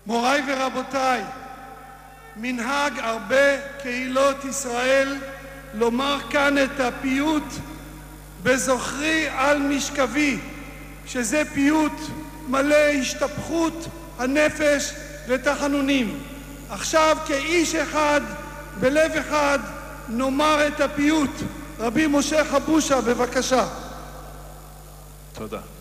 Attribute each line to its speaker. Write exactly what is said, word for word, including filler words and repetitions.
Speaker 1: מוריי ורבותיי, מנהג הרבה קהילות ישראל לומר כאן את הפיוט בזוכרי על משכבי, שזה פיוט מלא השתפכות הנפש ותחנונים. עכשיו כאיש אחד בלב אחד נאמר את הפיוט. רבי משה חבושה, בבקשה.
Speaker 2: תודה.